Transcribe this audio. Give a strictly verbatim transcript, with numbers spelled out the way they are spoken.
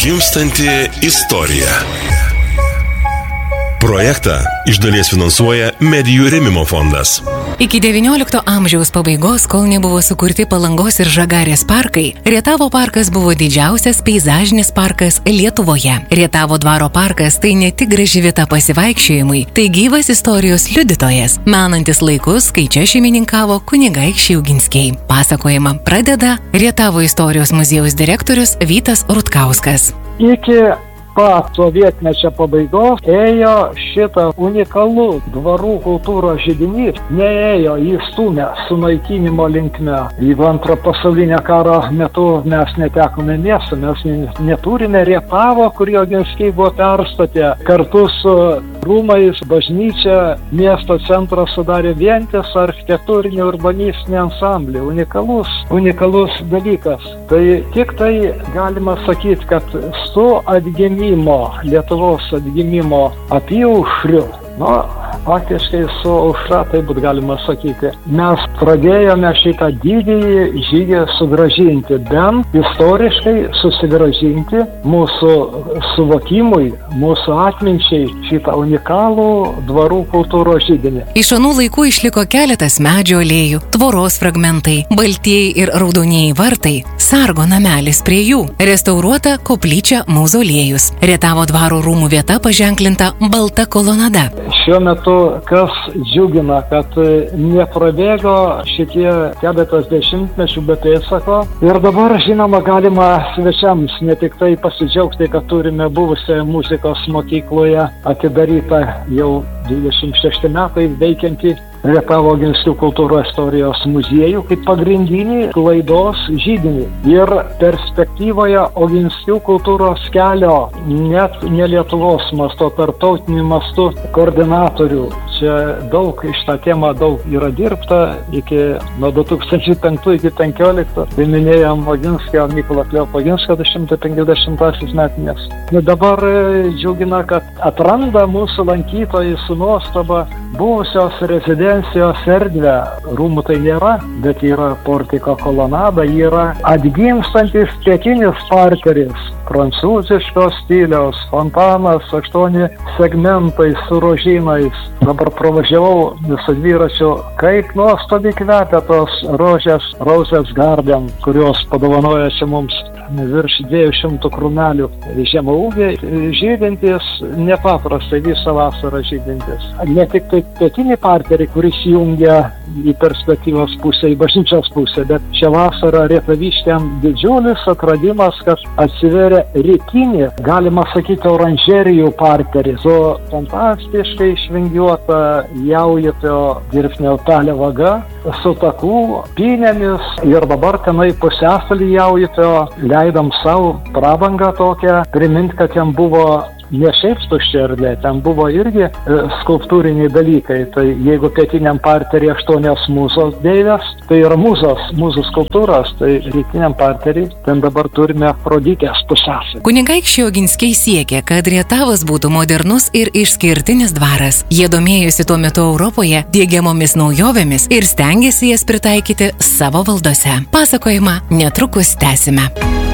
Atgimstanti istorija. Projektą iš dalies finansuoja Medijų rėmimo fondas. Iki devyniolikto amžiaus pabaigos, kol nebuvo sukurti Palangos ir Žagarės parkai, Rietavo parkas buvo didžiausias peizažinis parkas Lietuvoje. Rietavo dvaro parkas tai ne tik graži vieta pasivaikščiojimui, tai gyvas istorijos liudytojas, menantis laikus, kai čia šeimininkavo kunigaikščiai Oginskiai. Pasakojimą pradeda Rietavo istorijos muziejaus direktorius Vytas Rutkauskas. Iki pat sovietmečio pabaigos ėjo šitą unikalų dvarų kultūros židinys, neėjo įstūmę sunaikinimo linkme. Jeigu antro pasaulinio karo metu mes netekome miesto, mes neturime Rietavo, kurį Oginskiai buvo perstatę. Kartu su rūmais bažnyčia miesto centrą sudarė vientisą architektūrinį urbanistinį ansamblį. Unikalus, unikalus dalykas. Tai tik tai galima sakyti, kad su atgimimo Lietuvos atgimimo apyaušriu, nu, faktiškai su aušra, taip būt galima sakyti, mes pradėjome šitą didįjį žygį sugrąžinti, bent istoriškai susigrąžinti mūsų suvokimui, mūsų atminčiai šitą unikalų dvarų kultūros židinį. Iš anų laikų išliko keletas medžio alėjų, tvoros fragmentai, baltieji ir raudonieji vartai, sargo namelis prie jų, restauruota koplyčia mauzoliejus, Rietavo dvaro rūmų vieta paženklinta balta kolonada. Šiuo metu kas džiugina, kad neprabėgo šitie keletas dešimtmečių be pėdsako. Ir dabar, žinoma, galima svečiams ne tik tai pasidžiaugti, kad turime buvusią muzikos mokykloje atidarytą jau dvidešimt šešti metai veikiantį Rietavo Oginskių kultūros istorijos muziejų kaip pagrindinį klaidos židinį. Ir perspektyvoje Oginskių kultūros kelio net ne Lietuvos mastu, tarptautiniu mastu koordinatorių. Čia daug iš tą temą daug yra dirbta iki nuo du tūkstančiai penktų iki penkioliktų. Tai minėjom Oginskio, Mykolo Kleopo Oginskio du šimtai penkiasdešimtąsias metinės. Dabar džiugina, kad atranda mūsų lankytojai su nuostaba buvusios rezidencijos erdvę. Rūmų tai nėra, bet yra portiko kolonada, yra atgimstantis pietinis parkeris, prancūziško stiliaus, fontanas, aštuoni segmentai su rožynais. Dabar pravažiavau visą dviračiu, kaip nuostabi kvepia tos rožės, Roses Garden, kurios padovanoja čia mums virš dviejų šimtų krūmelių žemaūgiai, žydintis nepaprastai visą vasarą žydintis. Ne tik tai pietinį parterį, kuris jungia į perspektyvos pusę, į bažnyčios pusę, bet šią vasarą rietaviškiam didžiulis atradimas, kad atsiveria rytinį, galima sakyti, oranžerijų parterį su fantastiškai išvingiuota jaujupio dirbtinio upelio vaga, su takų pynėmis, ir dabar tenai pusiasalį jaujupio leidom savo prabangą tokią, primint, kad ten buvo ne šiaip tuščia erdvė, ten buvo irgi e, skulptūriniai dalykai. Tai jeigu pietiniam parterį aštuonios mūzos deivės, tai yra mūzos, mūzų skulptūros, tai rytiniam parterį ten dabar turime Afroditės pusiasalį. Kunigaikščiai Oginskiai siekė, kad Rietavas būtų modernus ir išskirtinis dvaras. Jie domėjosi tuo metu Europoje diegiamomis naujovėmis ir stengėsi jas pritaikyti savo valdose. Pasakojimą netrukus tęsime.